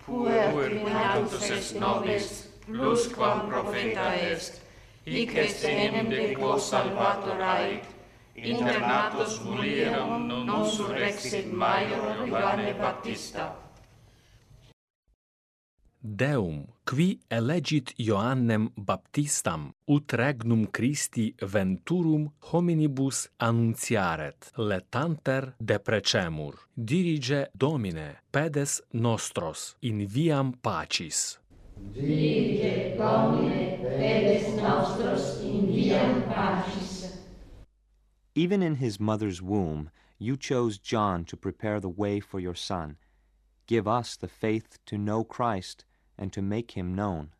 puer natus est nobis, plusquam profeta est, hic est enim de quo salvator ait, inter natos mulierum non surrexit maior Ioanne Baptista. Deum, qui elegit Ioannem Baptistam, ut regnum Christi venturum hominibus annuntiaret, letanter deprecemur. Dirige Domine, pedes nostros, in viam pacis. Dirige Domine, pedes nostros, in viam pacis. Even in his mother's womb, you chose John to prepare the way for your Son. Give us the faith to know Christ and to make him known.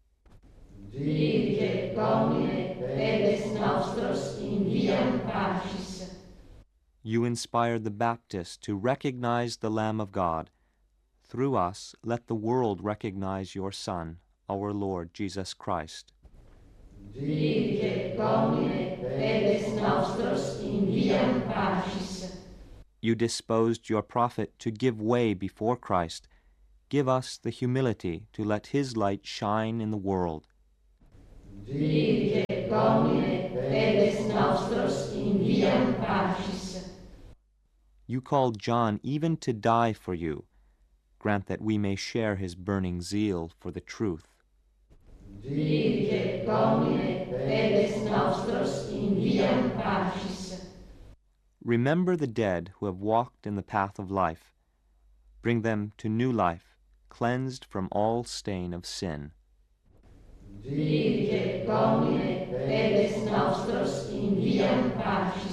Dirige Domine, pedes nostros, in viam pacis. You inspired the Baptist to recognize the Lamb of God. Through us, let the world recognize your Son, our Lord Jesus Christ. Dirige Domine, pedes nostros, in viam pacis. You disposed your prophet to give way before Christ. Give us the humility to let his light shine in the world. Dirige Domine, pedes nostros, in viam pacis. You called John even to die for you. Grant that we may share his burning zeal for the truth. Dirige Domine, pedes nostros, in viam pacis. Remember the dead who have walked in the path of life. Bring them to new life, cleansed from all stain of sin. Dirige Domine, pedes nostros, in viam pacis.